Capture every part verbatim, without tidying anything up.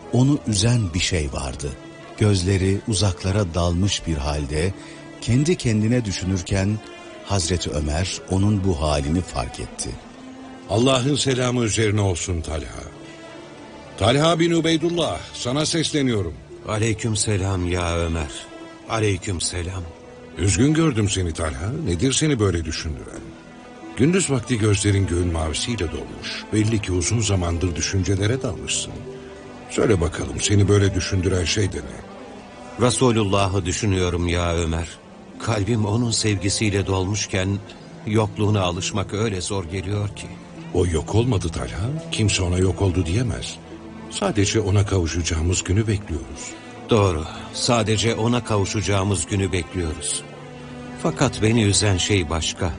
onu üzen bir şey vardı. Gözleri uzaklara dalmış bir halde kendi kendine düşünürken Hazreti Ömer onun bu halini fark etti. Allah'ın selamı üzerine olsun Talha. Talha bin Ubeydullah, sana sesleniyorum. Aleyküm selam ya Ömer. Aleyküm selam. Üzgün gördüm seni Talha. Nedir seni böyle düşündüren? Gündüz vakti gözlerin göğün mavisiyle dolmuş. Belli ki uzun zamandır düşüncelere dalmışsın. Söyle bakalım, seni böyle düşündüren şey de ne? Resulullah'ı düşünüyorum ya Ömer. Kalbim onun sevgisiyle dolmuşken yokluğuna alışmak öyle zor geliyor ki. O yok olmadı Talha. Kimse ona yok oldu diyemez. Sadece ona kavuşacağımız günü bekliyoruz. Doğru. Sadece ona kavuşacağımız günü bekliyoruz. Fakat beni üzen şey başka.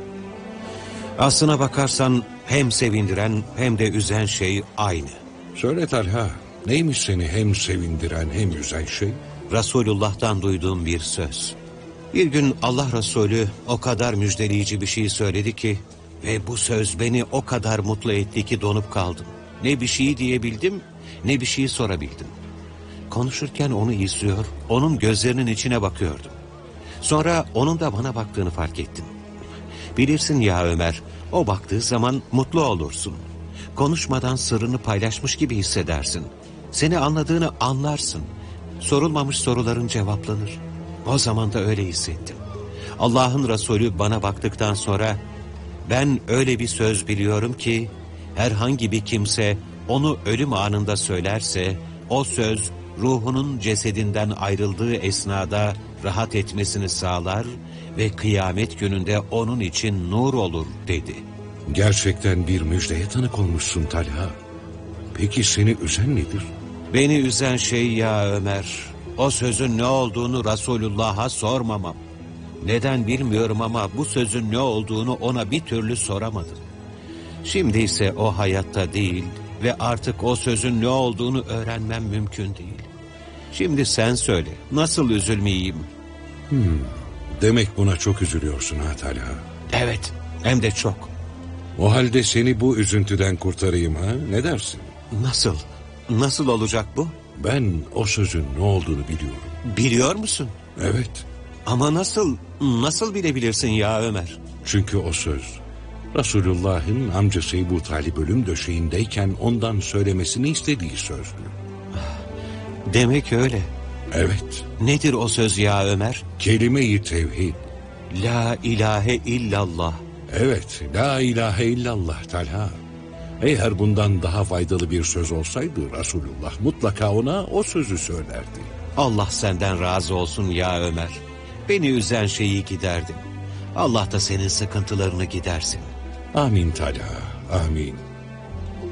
Aslına bakarsan hem sevindiren hem de üzen şey aynı. Söyle Talha, neymiş seni hem sevindiren hem üzen şey? Resulullah'tan duyduğum bir söz. Bir gün Allah Resulü o kadar müjdeleyici bir şey söyledi ki ve bu söz beni o kadar mutlu etti ki donup kaldım. Ne bir şey diyebildim, ne bir şey sorabildim. Konuşurken onu izliyor, onun gözlerinin içine bakıyordum. Sonra onun da bana baktığını fark ettim. Bilirsin ya Ömer, o baktığı zaman mutlu olursun. Konuşmadan sırrını paylaşmış gibi hissedersin. Seni anladığını anlarsın. Sorulmamış soruların cevaplanır. O zaman da öyle hissettim. Allah'ın Resulü bana baktıktan sonra ben öyle bir söz biliyorum ki herhangi bir kimse onu ölüm anında söylerse o söz ruhunun cesedinden ayrıldığı esnada rahat etmesini sağlar ve kıyamet gününde onun için nur olur dedi. Gerçekten bir müjdeye tanık olmuşsun Talha. Peki seni üzen nedir? Beni üzen şey ya Ömer, o sözün ne olduğunu Resulullah'a sormamam. Neden bilmiyorum ama bu sözün ne olduğunu ona bir türlü soramadım. Şimdi ise o hayatta değil ve artık o sözün ne olduğunu öğrenmem mümkün değil. Şimdi sen söyle, nasıl üzülmeyeyim? Hmm, demek buna çok üzülüyorsun ha Talha. Evet, hem de çok. O halde seni bu üzüntüden kurtarayım ha, ne dersin? Nasıl? Nasıl olacak bu? Ben o sözün ne olduğunu biliyorum. Biliyor musun? Evet. Ama nasıl, nasıl bilebilirsin ya Ömer? Çünkü o söz, Resulullah'ın amcası Ebu Talib ölüm döşeğindeyken ondan söylemesini istediği sözdü. Demek öyle. Evet. Nedir o söz ya Ömer? Kelime-i tevhid. La ilahe illallah. Evet, la ilahe illallah Talha. Eğer bundan daha faydalı bir söz olsaydı Resulullah mutlaka ona o sözü söylerdi. Allah senden razı olsun ya Ömer. Beni üzen şeyi giderdin. Allah da senin sıkıntılarını gidersin. Amin Talha, amin.